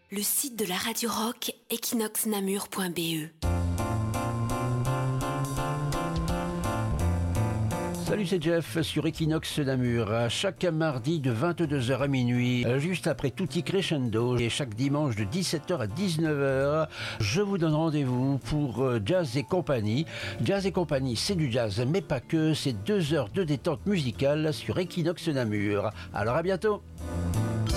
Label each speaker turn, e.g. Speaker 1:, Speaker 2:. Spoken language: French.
Speaker 1: le site de la radio rock equinoxnamur.be.
Speaker 2: Salut, c'est Jeff sur Equinox Namur. Chaque mardi de 22h à minuit, juste après Tutti Crescendo, et chaque dimanche de 17h à 19h, je vous donne rendez-vous pour Jazz et Compagnie. Jazz et Compagnie, c'est du jazz, mais pas que, c'est 2 heures de détente musicale sur Equinox Namur. Alors à bientôt.